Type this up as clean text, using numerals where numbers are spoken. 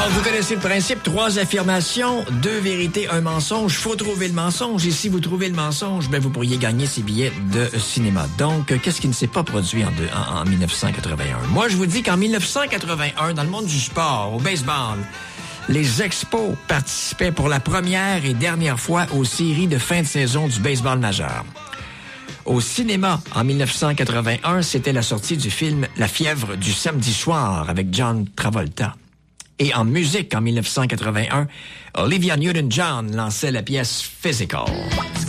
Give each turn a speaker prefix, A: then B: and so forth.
A: vous connaissez le principe. 3 affirmations, 2 vérités, 1 mensonge. Faut trouver le mensonge. Et si vous trouvez le mensonge, ben vous pourriez gagner ces billets de cinéma. Donc, qu'est-ce qui ne s'est pas produit en 1981? Moi, je vous dis qu'en 1981, dans le monde du sport, au baseball, les Expos participaient pour la première et dernière fois aux séries de fin de saison du baseball majeur. Au cinéma, en 1981, c'était la sortie du film La fièvre du samedi soir avec John Travolta. Et en musique, en 1981, Olivia Newton-John lançait la pièce Physical.